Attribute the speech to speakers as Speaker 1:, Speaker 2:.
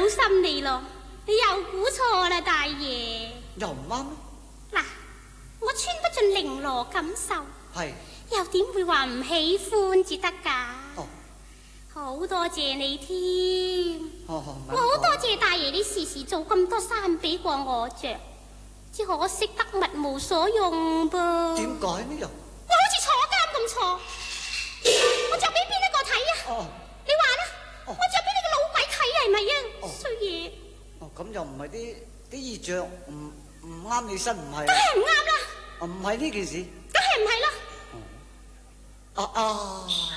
Speaker 1: 心你咯，你又估錯啦，大爺。
Speaker 2: 又唔啱咩？
Speaker 1: 嗱，我穿不盡綾羅錦繡，
Speaker 2: 係
Speaker 1: 又點會話唔喜歡至得㗎？
Speaker 2: 哦，
Speaker 1: 好多謝你添。
Speaker 2: 我
Speaker 1: 好多謝大爺，你時時做咁多衫俾過我着，只可惜得物無所用噃。
Speaker 2: 點解呢又？
Speaker 1: 我好似坐監咁坐，我着俾邊一個睇啊？
Speaker 2: 哦，
Speaker 1: 你話啦，我着俾你個老鬼睇係咪啊？衰嘢！
Speaker 2: 哦，咁又唔係啲衣着唔啱你身，唔係？
Speaker 1: 梗係唔啱啦！
Speaker 2: 唔係呢件事。
Speaker 1: 梗係唔係啦！